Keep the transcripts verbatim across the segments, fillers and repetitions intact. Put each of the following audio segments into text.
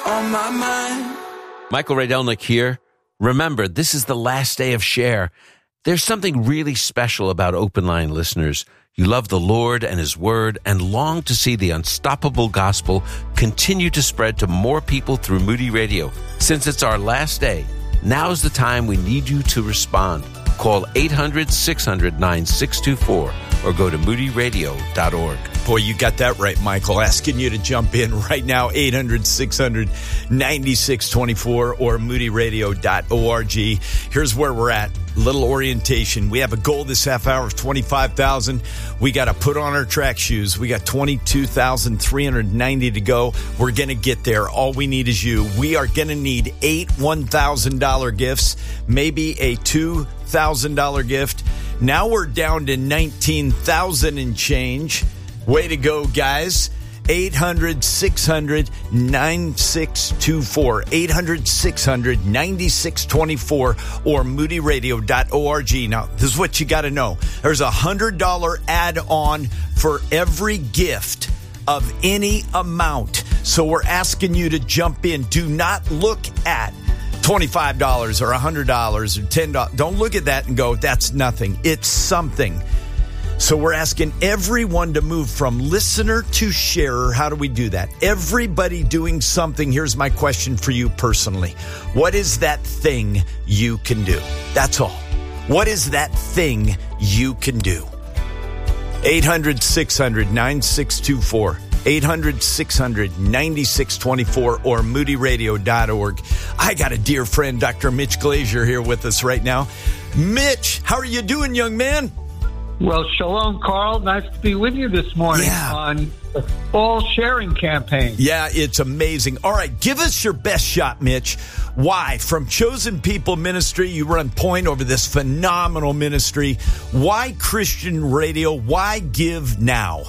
on my mind. Michael Rydelnik here. Remember, this is the last day of Share. There's something really special about Open Line listeners. You love the Lord and His Word and long to see the unstoppable gospel continue to spread to more people through Moody Radio. Since it's our last day, now's the time we need you to respond. Call eight hundred, six hundred, nine six two four or go to moody radio dot org. Boy, you got that right, Michael. Asking you to jump in right now, eight hundred, six hundred, nine six two four or moody radio dot org. Here's where we're at. Little orientation. We have a goal this half hour of twenty-five thousand. We got to put on our track shoes. We got twenty-two thousand three hundred ninety to go. We're going to get there. All we need is you. We are going to need eight one thousand dollars gifts, maybe a two thousand dollars gift. Now we're down to nineteen thousand and change. Way to go, guys. eight hundred, six hundred, nine six two four. eight hundred, six hundred, nine six two four or moody radio dot org. Now, this is what you got to know. There's a one hundred dollars add-on for every gift of any amount. So we're asking you to jump in. Do not look at twenty-five dollars or one hundred dollars or ten dollars. Don't look at that and go, that's nothing. It's something. So we're asking everyone to move from listener to sharer. How do we do that? Everybody doing something. Here's my question for you personally. What is that thing you can do? That's all. What is that thing you can do? eight hundred, six hundred, nine six two four. eight hundred, six hundred, nine six two four or moody radio dot org. I got a dear friend, Doctor Mitch Glazier, here with us right now. Mitch, how are you doing, young man? Well, shalom, Carl. Nice to be with you this morning yeah. on the fall sharing campaign. Yeah, it's amazing. All right, give us your best shot, Mitch. Why? From Chosen People Ministry, you run point over this phenomenal ministry. Why Christian Radio? Why give now?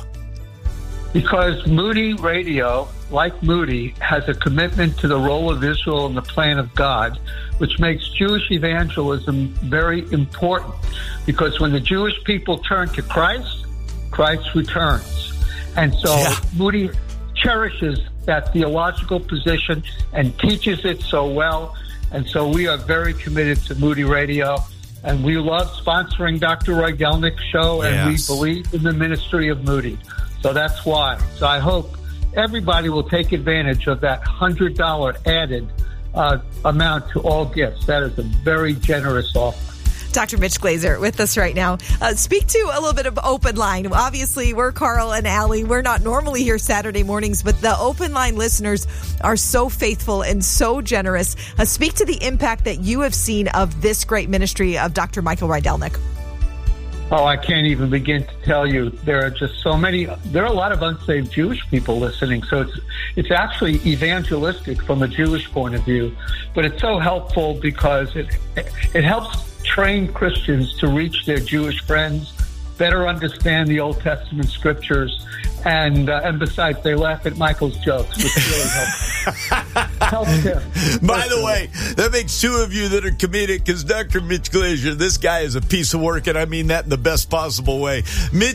Because Moody Radio, like Moody, has a commitment to the role of Israel in the plan of God, which makes Jewish evangelism very important. Because when the Jewish people turn to Christ, Christ returns. And so yeah. Moody cherishes that theological position and teaches it so well. And so we are very committed to Moody Radio. And we love sponsoring Doctor Rydelnik's show, and yes. we believe in the ministry of Moody. So that's why. So I hope everybody will take advantage of that one hundred dollars added uh, amount to all gifts. That is a very generous offer. Doctor Mitch Glazier with us right now. Uh, speak to a little bit of Open Line. Obviously, we're Carl and Allie. We're not normally here Saturday mornings, but the Open Line listeners are so faithful and so generous. Uh, speak to the impact that you have seen of this great ministry of Doctor Michael Rydelnik. Oh, I can't even begin to tell you. There are just so many. There are a lot of unsaved Jewish people listening, so it's it's actually evangelistic from a Jewish point of view. But it's so helpful because it it helps train Christians to reach their Jewish friends, better understand the Old Testament scriptures, and uh, and besides, they laugh at Michael's jokes, which really helps. helps him. By the way, that makes two of you that are comedic, because Doctor Mitch Glazier, this guy is a piece of work, and I mean that in the best possible way. Mitch